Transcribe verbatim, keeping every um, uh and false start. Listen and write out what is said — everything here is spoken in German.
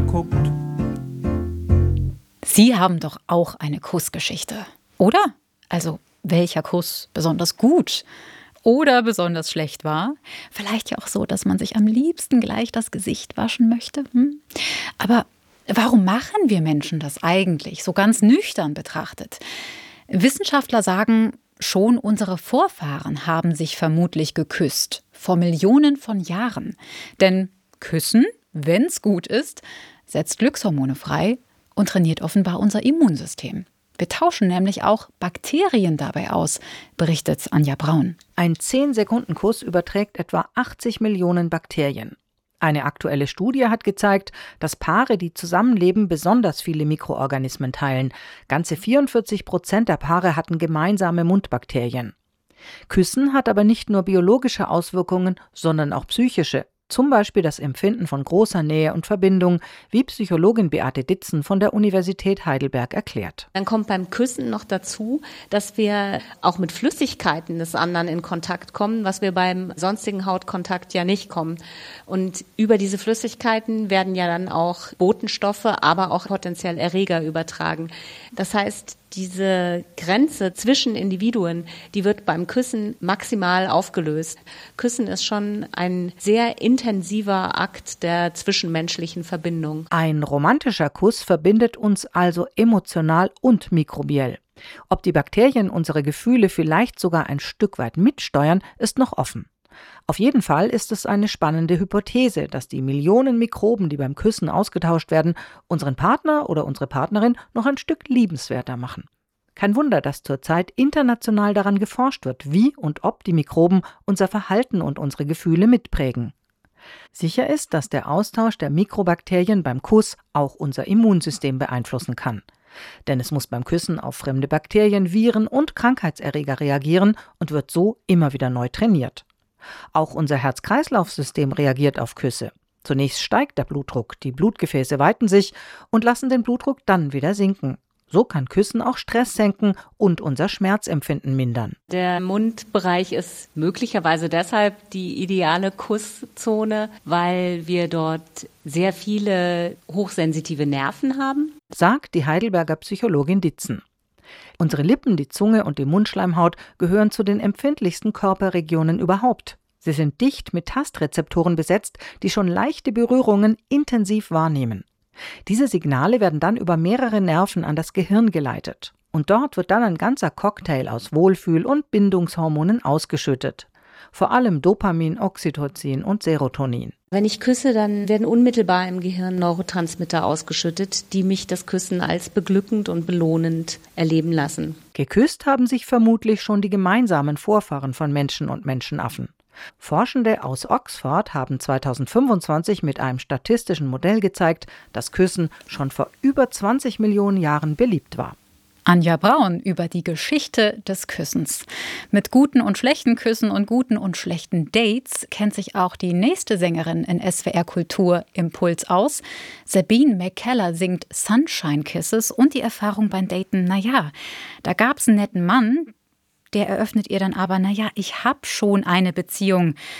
guckt. Sie haben doch auch eine Kussgeschichte, oder? Also, welcher Kuss besonders gut oder besonders schlecht war? Vielleicht ja auch so, dass man sich am liebsten gleich das Gesicht waschen möchte. Hm? Aber warum machen wir Menschen das eigentlich, so ganz nüchtern betrachtet? Wissenschaftler sagen, schon unsere Vorfahren haben sich vermutlich geküsst, vor Millionen von Jahren. Denn Küssen, wenn's gut ist, setzt Glückshormone frei und trainiert offenbar unser Immunsystem. Wir tauschen nämlich auch Bakterien dabei aus, berichtet Anja Braun. Ein zehn-Sekunden-Kuss überträgt etwa achtzig Millionen Bakterien. Eine aktuelle Studie hat gezeigt, dass Paare, die zusammenleben, besonders viele Mikroorganismen teilen. Ganze vierundvierzig Prozent der Paare hatten gemeinsame Mundbakterien. Küssen hat aber nicht nur biologische Auswirkungen, sondern auch psychische. Zum Beispiel das Empfinden von großer Nähe und Verbindung, wie Psychologin Beate Ditzen von der Universität Heidelberg erklärt. Dann kommt beim Küssen noch dazu, dass wir auch mit Flüssigkeiten des anderen in Kontakt kommen, was wir beim sonstigen Hautkontakt ja nicht kommen. Und über diese Flüssigkeiten werden ja dann auch Botenstoffe, aber auch potenziell Erreger übertragen. Das heißt, diese Grenze zwischen Individuen, die wird beim Küssen maximal aufgelöst. Küssen ist schon ein sehr intensiver Akt der zwischenmenschlichen Verbindung. Ein romantischer Kuss verbindet uns also emotional und mikrobiell. Ob die Bakterien unsere Gefühle vielleicht sogar ein Stück weit mitsteuern, ist noch offen. Auf jeden Fall ist es eine spannende Hypothese, dass die Millionen Mikroben, die beim Küssen ausgetauscht werden, unseren Partner oder unsere Partnerin noch ein Stück liebenswerter machen. Kein Wunder, dass zurzeit international daran geforscht wird, wie und ob die Mikroben unser Verhalten und unsere Gefühle mitprägen. Sicher ist, dass der Austausch der Mikrobakterien beim Kuss auch unser Immunsystem beeinflussen kann. Denn es muss beim Küssen auf fremde Bakterien, Viren und Krankheitserreger reagieren und wird so immer wieder neu trainiert. Auch unser Herz-Kreislauf-System reagiert auf Küsse. Zunächst steigt der Blutdruck, die Blutgefäße weiten sich und lassen den Blutdruck dann wieder sinken. So kann Küssen auch Stress senken und unser Schmerzempfinden mindern. Der Mundbereich ist möglicherweise deshalb die ideale Kusszone, weil wir dort sehr viele hochsensitive Nerven haben, sagt die Heidelberger Psychologin Ditzen. Unsere Lippen, die Zunge und die Mundschleimhaut gehören zu den empfindlichsten Körperregionen überhaupt. Sie sind dicht mit Tastrezeptoren besetzt, die schon leichte Berührungen intensiv wahrnehmen. Diese Signale werden dann über mehrere Nerven an das Gehirn geleitet. Und dort wird dann ein ganzer Cocktail aus Wohlfühl- und Bindungshormonen ausgeschüttet. Vor allem Dopamin, Oxytocin und Serotonin. Wenn ich küsse, dann werden unmittelbar im Gehirn Neurotransmitter ausgeschüttet, die mich das Küssen als beglückend und belohnend erleben lassen. Geküsst haben sich vermutlich schon die gemeinsamen Vorfahren von Menschen und Menschenaffen. Forschende aus Oxford haben zweitausendfünfundzwanzig mit einem statistischen Modell gezeigt, dass Küssen schon vor über zwanzig Millionen Jahren beliebt war. Anja Braun über die Geschichte des Küssens. Mit guten und schlechten Küssen und guten und schlechten Dates kennt sich auch die nächste Sängerin in S W R Kultur Impuls aus. Sabine McKellar singt Sunshine Kisses und die Erfahrung beim Daten, naja, da gab's einen netten Mann, der eröffnet ihr dann aber, naja, ich hab schon eine Beziehung